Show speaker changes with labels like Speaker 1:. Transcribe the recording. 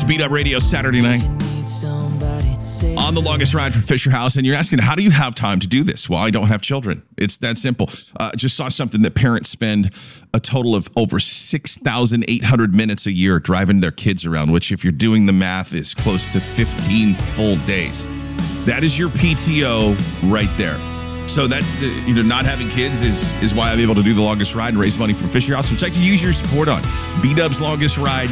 Speaker 1: Beat Up Radio Saturday night on the longest ride for Fisher House. And you're asking, how do you have time to do this? Well, I don't have children. It's that simple. Just saw something that parents spend a total of over 6,800 minutes a year driving their kids around, which if you're doing the math is close to 15 full days. That is your PTO right there. So that's, not having kids is why I'm able to do the longest ride and raise money for Fisher House, which I can use your support on. B-Dub's Longest Ride,